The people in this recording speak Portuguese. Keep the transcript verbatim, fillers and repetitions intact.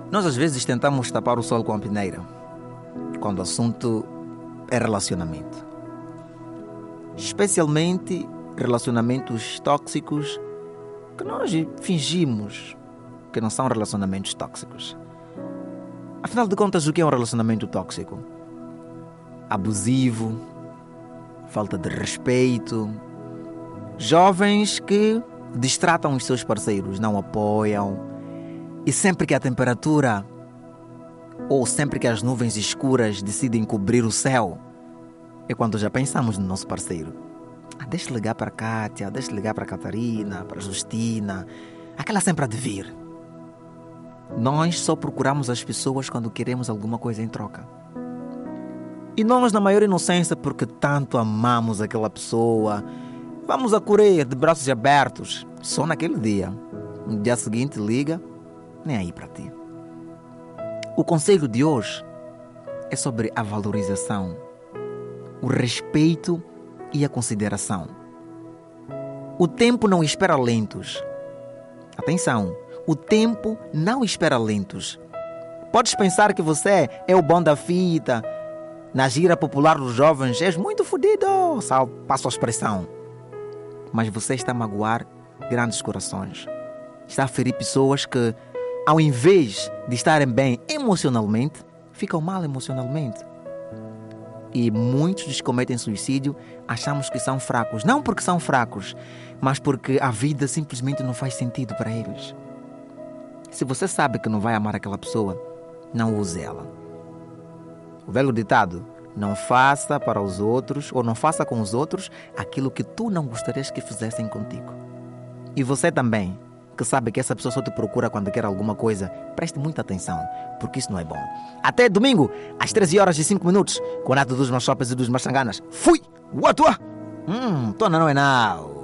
Nós às vezes tentamos tapar o sol com a peneira, quando o assunto é relacionamento. Especialmente relacionamentos tóxicos que nós fingimos que não são relacionamentos tóxicos. Afinal de contas, o que é um relacionamento tóxico? Abusivo, falta de respeito, jovens que distratam os seus parceiros, não apoiam, e sempre que a temperatura ou sempre que as nuvens escuras decidem cobrir o céu, é quando já pensamos no nosso parceiro. Ah, deixa eu ligar para a Kátia, deixa eu ligar para a Catarina, para a Justina, aquela sempre há de vir. Nós só procuramos as pessoas quando queremos alguma coisa em troca. E nós, na maior inocência, porque tanto amamos aquela pessoa, vamos a correr de braços abertos, só naquele dia. No dia seguinte liga, nem aí para ti. O conselho de hoje é sobre a valorização, o respeito e a consideração. O tempo não espera lentos. Atenção, o tempo não espera lentos. Podes pensar que você é o bom da fita, na gira popular dos jovens és muito fodido, só passo a expressão. Mas você está a magoar grandes corações. Está a ferir pessoas que, ao invés de estarem bem emocionalmente, ficam mal emocionalmente. E muitos que cometem suicídio achamos que são fracos. Não porque são fracos, mas porque a vida simplesmente não faz sentido para eles. Se você sabe que não vai amar aquela pessoa, não use ela. O velho ditado, não faça para os outros ou não faça com os outros aquilo que tu não gostarias que fizessem contigo. E você também, que sabe que essa pessoa só te procura quando quer alguma coisa, preste muita atenção, porque isso não é bom. Até domingo, às treze horas e cinco minutos, com a nata dos meus shoppers e dos meus sanganas. Fui! What? Hum, tona não é não.